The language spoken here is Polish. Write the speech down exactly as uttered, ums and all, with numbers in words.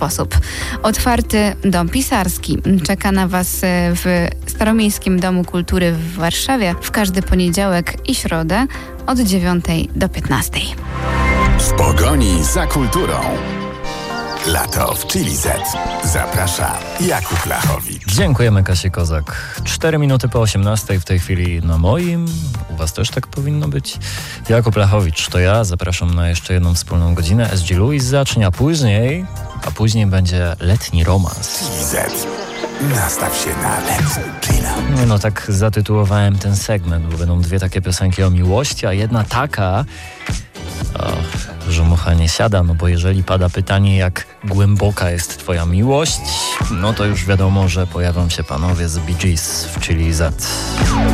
sposób. Otwarty dom pisarski czeka na Was w Staromiejskim Domu Kultury w Warszawie w każdy poniedziałek i środę od dziewiątej do piętnastej. W pogoni za kulturą. Lato w Chili Z. Zaprasza Jakub Lachowicz. Dziękujemy, Kasie Kozak. Cztery minuty po osiemnastej w tej chwili na moim. U Was też tak powinno być. Jakub Lachowicz to ja. Zapraszam na jeszcze jedną wspólną godzinę. S G Louis zacznie, a później, a później będzie letni romans. Chili Z. Nastaw się na letni chill. No, no tak zatytułowałem ten segment, bo będą dwie takie piosenki o miłości, a jedna taka... Och, że mucha nie siada, no bo jeżeli pada pytanie, jak głęboka jest twoja miłość, no to już wiadomo, że pojawią się panowie z Bee Gees w Chili Z.